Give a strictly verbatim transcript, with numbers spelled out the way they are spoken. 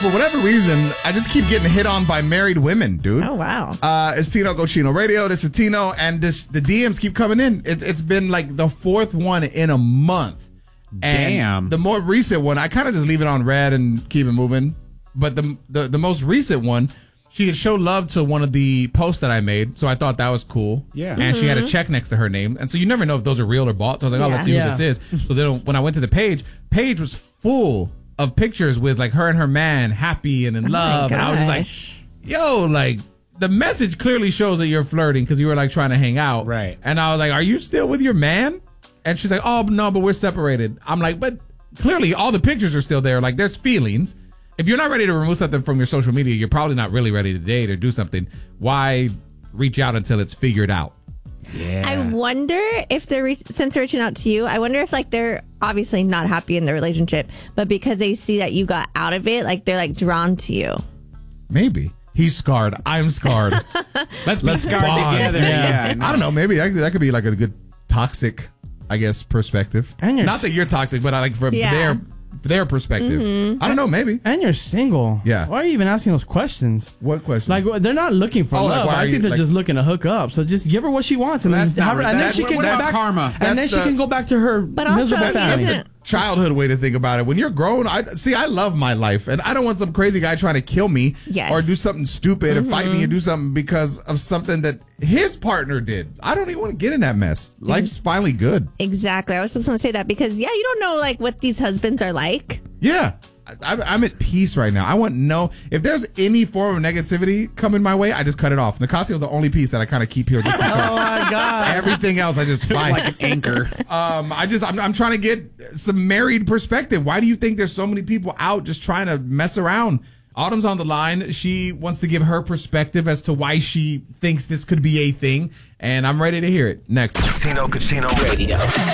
for whatever reason, I just keep getting hit on by married women, dude. Oh, wow. Uh, it's Tino Cochino Radio. This is Tino, and this the D Ms keep coming in. It, it's been like the fourth one in a month. And Damn. the more recent one, I kind of just leave it on red and keep it moving. But the, the the most recent one, she had showed love to one of the posts that I made, so I thought that was cool. Yeah. And Mm-hmm. she had a check next to her name, and so you never know if those are real or bought. So I was like, oh, Yeah. let's see Yeah. who this is. So then when I went to the page, page was full of pictures with like her and her man happy and in love, and I was just like, gosh. yo, like the message clearly shows that you're flirting because you were like trying to hang out. Right. And I was like, are you still with your man? And she's like, oh, no, but we're separated. I'm like, but clearly all the pictures are still there. Like there's feelings. If you're not ready to remove something from your social media, you're probably not really ready to date or do something. Why reach out until it's figured out? Yeah. I wonder if they're, re- since they're reaching out to you, I wonder if like they're obviously not happy in their relationship, but because they see that you got out of it, like they're like drawn to you. Maybe. He's scarred. I'm scarred. Let's be Let's scarred bond. together. Yeah. Yeah. I don't know. Maybe that, that could be like a good toxic, I guess, perspective. And you're Not that you're toxic, but I like from Yeah. their their perspective. I don't know. Maybe. And you're single. Yeah. Why are you even asking those questions? What question? Like they're not looking for Oh, like, love. why are I you- think they're like- just looking to hook up. So just give her what she wants, and Well, then, that's not have her, re- and then that's- she what can go about back karma? and then That's she the- can go back to her But also, miserable he family. doesn't- childhood way to think about it. When you're grown, I see. I love my life, and I don't want some crazy guy trying to kill me Yes. or do something stupid or fight me and do something because of something that his partner did. I don't even want to get in that mess. Life's finally good. Exactly. I was just going to say that because, yeah, you don't know like what these husbands are like. Yeah. I, I'm at peace right now. I want no. If there's any form of negativity coming my way, I just cut it off. Nicasio's the only piece that I kind of keep here just because. Oh my god! Everything else, I just buy. Like an anchor. Um, I just, I'm, I'm trying to get some married perspective. Why do you think there's so many people out just trying to mess around? Autumn's on the line. She wants to give her perspective as to why she thinks this could be a thing, and I'm ready to hear it. Next. Tino Cochino Radio.